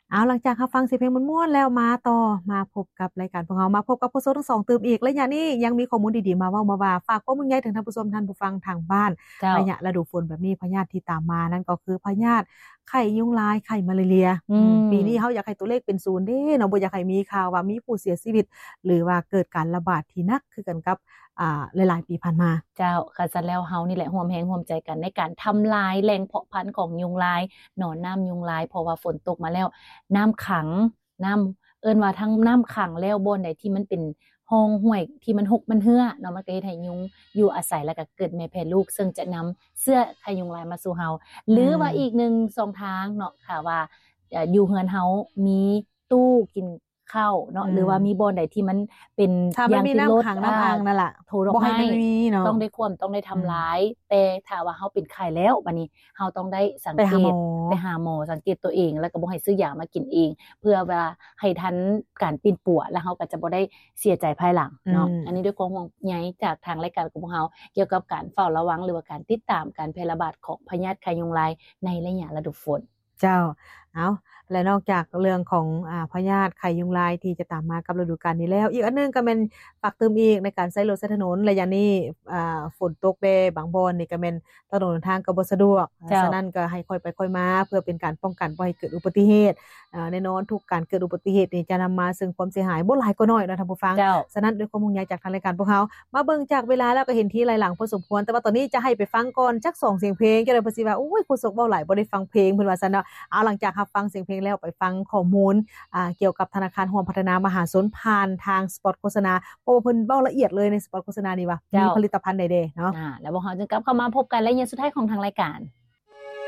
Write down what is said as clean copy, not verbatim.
เอาหลังจากฟังเสียงเพลงม่วนๆแล้วมาต่อมาพบกับรายการของเรามาพบกับผู้ชมทั้งสองตื่มอีกและอย่างนี้ยังมีข้อมูลดีๆมาเว้ามาว่าฝากข้อมูลใหญ่ถึงท่านผู้ชมท่านผู้ฟังทางบ้านเจ้าระยะฤดูฝนแบบนี้พยาธิที่ตามมานั่นก็คือพยาธิไข้ยุงลายไข้มาลาเรียปีนี้เฮาอยากให้ตัวเลขเป็นศูนย์เด้เนาะบ่อยากให้มีข่าวว่ามีผู้เสียชีวิตหรือว่าเกิดการระบาดที่หนักคือกันกับหลายๆปีผ่านมาเจ้าค่ะซันแล้วเฮานี่แหละร่วมแรงร่วมใจกันในการทำลายแหล่งเพาะพันธุ์ของยุงลายหนอนน้ำยุงลายเพราะว่าฝนตกมาแล้วน้ำขังน้ำว่าทั้งน้ำขังแล้วบนใดที่มันเป็นห้องห้วยที่มันหกมันเหือเนาะมันก็เฮ็ดให้ยุงอยู่อาศัยแล้วก็เกิดแม่แพร่ลูกซึ่งจะนำเสื้อไข่ยุงลายมาสู่เฮาหรือว่าอีกหนึ่ง2ทางเนาะค่ะว่าอยู่เฮือนเฮามีตู้กินข้าวเนาะหรือว่ามีบ่อนใดที่มันเป็นอย่างที่รถขังน้ำอ่างนั่นล่ะโทรดอกไม้ต้องได้ความต้องได้ทำร้ายแต่ถ้าว่าเฮาเป็นไข้แล้วบัดนี้เฮาต้องได้สังเกตไปหาหมอสังเกตตัวเองแล้วก็บ่ให้ซื้อยามากินเองเพื่อเวลาให้ทันการปีนปัวแล้วเฮาก็จะบ่ได้เสียใจภายหลังเนาะอันนี้ด้วยความห่วงใยจากทางรายการของพวกเฮาเกี่ยวกับการเฝ้าระวังหรือว่าการติดตามการแพร่ระบาดของพยาธิไข้ยุงลายในระยะฤดูฝนเจ้าเอาและนอกจากเรื่องของพยาธิไข้ยุงลายที่จะตามมากับฤดูกาลนี้แล้วอีกอันนึงก็แม่นฝากเติมอีกในการใช้รถใช้ถนนระยะนี้ฝนตกแด่บางบ่อนนี่ก็แม่นถนนทางก็บ่สะดวกฉะนั้นก็ให้ค่อยไปค่อยมาเพื่อเป็นการป้องกันบ่ให้เกิดอุบัติเหตุแน่นอนทุกการเกิดอุบัติเหตุนี่จะนำมาซึ่งความเสียหายบ่หลายก็น้อยเนาะท่านผู้ฟังฉะนั้นด้วยความห่วงใยจากทางรายการพวกเฮามาเบิ่งจากเวลาแล้วก็เห็นทีหลายหลังพอสมควรแต่ว่าตอนนี้จะให้ไปฟังก่อนจัก2เสียงเพลงจะได้บ่สิว่าโอ้ยคุณสกเว้าหลายบ่ได้ฟังเพลงเพิ่นว่าซั่นเนาะเอาหลังจากรับฟังเสียงเพลงแล้วไปฟังข้อมูลเกี่ยวกับธนาคารร่วมพัฒนามหาชนผ่านทางสปอตโฆษณาเพราะว่าเพิ่นเว้าละเอียดเลยในสปอตโฆษณานี่ว่ามีผลิตภัณฑ์ใดๆเนาะแล้วพวกเฮาจึงกลับเข้ามาพบกันและเย็นสุดท้ายของทางรายการ